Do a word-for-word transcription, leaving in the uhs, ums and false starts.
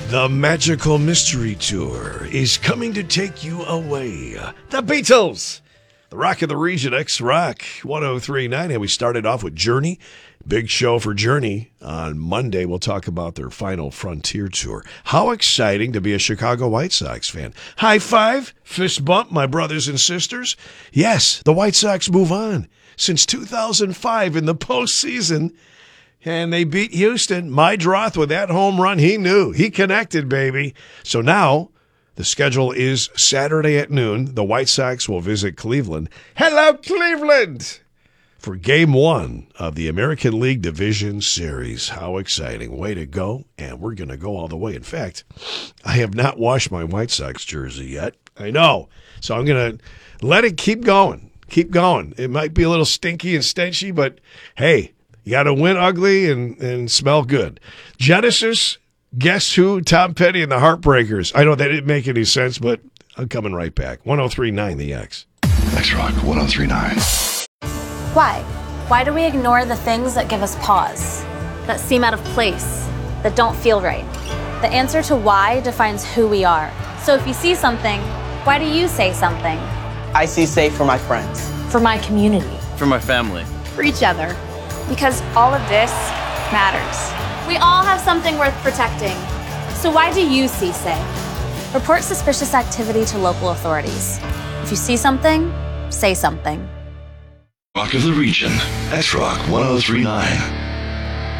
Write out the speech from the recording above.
The Magical Mystery Tour is coming to take you away. The Beatles! The Rock of the Region, X-Rock, one oh three point nine. And we started off with Journey. Big show for Journey. On Monday, we'll talk about their final Frontier Tour. How exciting to be a Chicago White Sox fan. High five, fist bump, my brothers and sisters. Yes, the White Sox move on. Since two thousand five in the postseason, and they beat Houston. Mike Droth with that home run, he knew. He connected, baby. So now the schedule is Saturday at noon. The White Sox will visit Cleveland. Hello, Cleveland! For game one of the American League Division Series. How exciting. Way to go. And we're going to go all the way. In fact, I have not washed my White Sox jersey yet. I know. So I'm going to let it keep going. Keep going. It might be a little stinky and stenchy, but hey, you got to win ugly and, and smell good. Genesis, Guess Who, Tom Petty, and the Heartbreakers. I know that didn't make any sense, but I'm coming right back. one oh three point nine The X. X-Rock one oh three point nine. Why? Why do we ignore the things that give us pause, that seem out of place, that don't feel right? The answer to why defines who we are. So if you see something, why do you say something? I see safe for my friends. For my community. For my family. For each other. Because all of this matters. We all have something worth protecting. So why do you see say? Report suspicious activity to local authorities. If you see something, say something. Rock of the Region, X-Rock one oh three point nine.